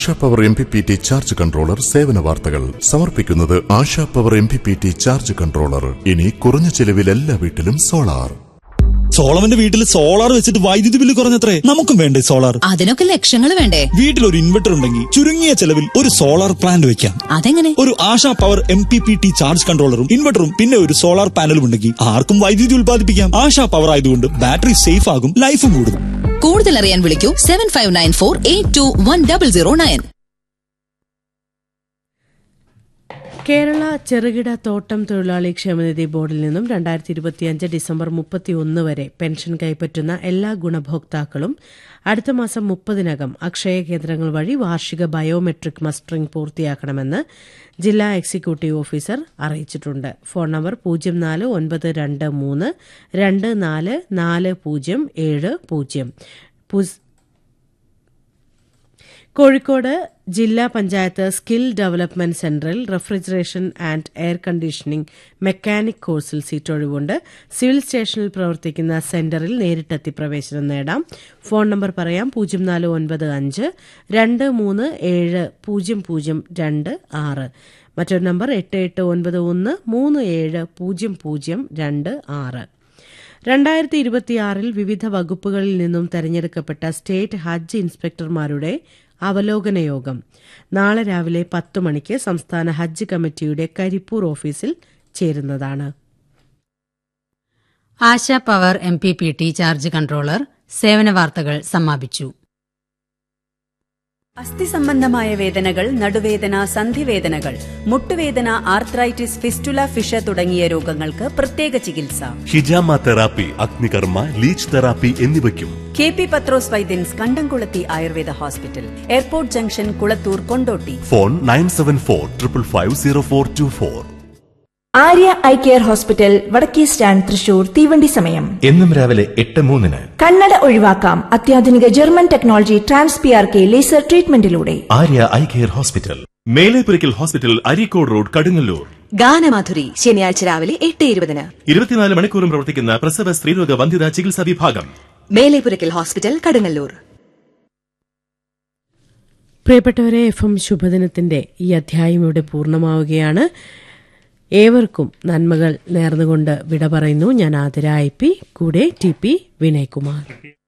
ASHA power MPPT charge controller സേവന വാർത്തകൾ സമർപ്പിക്കുന്നത് ASHA power MPPT charge controller. ഇനി കുറഞ്ഞ ചെലവിൽ എല്ലാ വീട്ടിലും സോളാർ. സോളമന്റെ വീട്ടിൽ സോളാർ വെച്ചിട്ട് വൈദ്യുതി ബില്ല് കുറഞ്ഞത്രേ. നമുക്കും വേണ്ടേ സോളാർ? അതിനൊക്കെ ലക്ഷങ്ങൾ വേണ്ടേ? വീട്ടിൽ ഒരു ഇൻവെർട്ടർ ഉണ്ടെങ്കിൽ ചുരുങ്ങിയ ചെലവിൽ ഒരു സോളാർ പ്ലാന്റ് വെക്കാം. അതെങ്ങനെ? ഒരു ആശാ പവർ MPPT ചാർജ് കൺട്രോളറും ഇൻവെർട്ടറും പിന്നെ ഒരു സോളാർ പാനലും ഉണ്ടെങ്കിൽ ആർക്കും വൈദ്യുതി ഉൽപ്പാദിപ്പിക്കാം. ആശാ പവർ ആയതുകൊണ്ട് ബാറ്ററി സേഫ് ആകും, ലൈഫും കൂടും. കൂടുതൽ അറിയാൻ വിളിക്കൂ 7594821009. കേരള ചെറുകിട തോട്ടം തൊഴിലാളി ക്ഷേമനിധി ബോർഡിൽ നിന്നും 2025 ഡിസംബർ 31 വരെ പെൻഷൻ കൈപ്പറ്റുന്ന എല്ലാ ഗുണഭോക്താക്കളും അടുത്ത മാസം 30-നകം അക്ഷയ കേന്ദ്രങ്ങൾ വഴി വാർഷിക ബയോമെട്രിക് മസ്റ്ററിംഗ് പൂർത്തിയാക്കണമെന്ന് ജില്ലാ എക്സിക്യൂട്ടീവ് ഓഫീസർ അറിയിച്ചിട്ടുണ്ട്. Phone number 0493244070. കോഴിക്കോട് ജില്ലാ പഞ്ചായത്ത് സ്കിൽ ഡെവലപ്മെന്റ് സെന്ററിൽ refrigeration and air conditioning mechanic കോഴ്സിൽ സീറ്റൊഴിവുണ്ട്. സിവിൽ സ്റ്റേഷനിൽ പ്രവർത്തിക്കുന്ന സെന്ററിൽ നേരിട്ടെത്തി പ്രവേശനം നേടാം. ഫോൺ നമ്പർ പറയാം: 049523700026. മറ്റൊരു നമ്പർ 8891370026. 2026 വിവിധ വകുപ്പുകളിൽ നിന്നും തെരഞ്ഞെടുക്കപ്പെട്ട സ്റ്റേറ്റ് ഹജ്ജ് ഇൻസ്പെക്ടർമാരുടെ അവലോകന യോഗം നാളെ രാവിലെ 10 മണിക്ക് സംസ്ഥാന ഹജ്ജ് കമ്മിറ്റിയുടെ കരിപ്പൂർ ഓഫീസിൽ ചേരുന്നതാണ്. ASHA power MPPT charge controller സേവന വാർത്തകൾ സമാപിച്ചു. അസ്ഥി സംബന്ധമായ വേദനകൾ, നടുവേദന, സന്ധിവേദനകൾ, മുട്ടുവേദന, ആർത്രൈറ്റിസ്, ഫിസ്റ്റുല, ഫിഷ തുടങ്ങിയ രോഗങ്ങൾക്ക് പ്രത്യേക ചികിത്സ. ഹിജാമ തെറാപ്പി, അഗ്നികർമ്മ, ലീച്ച് തെറാപ്പി എന്നിവയ്ക്കും KP പത്രോസ് വൈദ്യൻസ്, കണ്ടംകുളത്തി Ayurveda hospital, airport junction, Kulathur, Kondotty. Phone 9745550424. Arya eye care hospital, വടക്കേ സ്റ്റാൻഡ്, തൃശൂർ. തീവണ്ടി സമയം എന്നും രാവിലെ 8:03. കണ്ണട ഒഴിവാക്കാം അത്യാധുനിക German technology TransPRK laser ട്രീറ്റ്മെന്റിലൂടെ. Arya eye care hospital, Melepurakkal hospital, Areekode road, Kadungallur. ഗാനമാധുരി ശനിയാഴ്ച രാവിലെ 8:20. 24 മണിക്കൂറും പ്രവർത്തിക്കുന്ന പ്രസവ സ്ത്രീരോഗ വന്ധ്യതാ ചികിത്സാ വിഭാഗം, മേലെപുരയ്ക്കൽ ഹോസ്പിറ്റൽ, കടുങ്ങല്ലൂർ. പ്രിയപ്പെട്ടവരെ, FM ശുഭദിനത്തിന്റെ ഈ അധ്യായം ഇവിടെ പൂർണ്ണമാവുകയാണ്. ഏവർക്കും നന്മകൾ നേർന്നുകൊണ്ട് വിട പറയുന്നു. ഞാൻ ആതിര IP, കൂടെ TP വിനയ്കുമാർ.